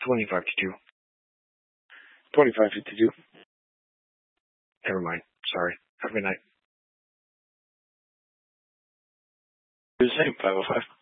2552. 2552. Never mind. Sorry. Have a good night. Do the same, 505.